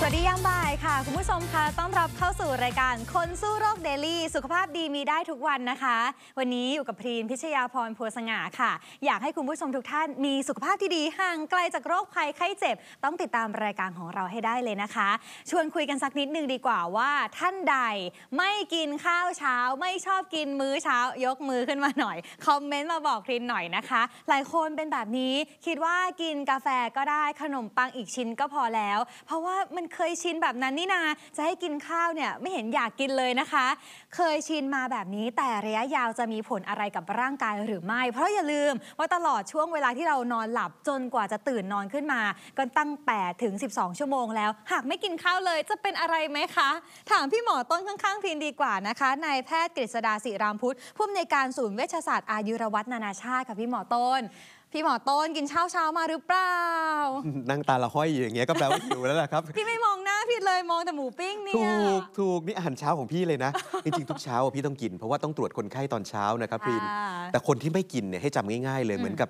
วัสดียามบ่ายค่ะคุณผู้ชมคะต้อนรับเข้าสู่รายการคนสู้โรคเดลี่สุขภาพดีมีได้ทุกวันนะคะวันนี้อยู่กับพรีนพิชยาพรพัวสง่าค่ะอยากให้คุณผู้ชมทุกท่านมีสุขภาพที่ดีห่างไกลจากโรคภัยไข้เจ็บต้องติดตามรายการของเราให้ได้เลยนะคะชวนคุยกันสักนิดนึงดีกว่าว่าท่านใดไม่กินข้าวเช้าไม่ชอบกินมื้อเช้ายกมือขึ้นมาหน่อยคอมเมนต์มาบอกพรีนหน่อยนะคะหลายคนเป็นแบบนี้คิดว่ากินกาแฟก็ได้ขนมปังอีกชิ้นก็พอแล้วเพราะว่ามันเคยชินแบบนั้นนี่นาจะให้กินข้าวเนี่ยไม่เห็นอยากกินเลยนะคะเคยชินมาแบบนี้แต่ระยะยาวจะมีผลอะไรกับร่างกายหรือไม่เพราะอย่าลืมว่าตลอดช่วงเวลาที่เรานอนหลับจนกว่าจะตื่นนอนขึ้นมาก็ตั้ง8 ถึง 12 ชั่วโมงแล้วหากไม่กินข้าวเลยจะเป็นอะไรไหมคะถามพี่หมอต้นข้างๆพินดีกว่านะคะนายแพทย์กฤษดาศิรามพุทธผู้อำนวยการศูนย์เวชศาสตร์อายุรวัฒนานาชาติค่ะพี่หมอต้นกินเช้ามาหรือเปล่านั่งตาละห้อยอย่างเงี้ยก็แปลว่าหิวแล้วล่ะครับพี่ไม่มองหน้าพี่เลยมองแต่หมูปิ้งเนี่ยถูกนี่อาหารเช้าของพี่เลยนะ จริงๆทุกเช้าพี่ต้องกินเพราะว่าต้องตรวจคนไข้ตอนเช้านะครับพี่แต่คนที่ไม่กินเนี่ยให้จำง่ายๆเลยเหมือนกับ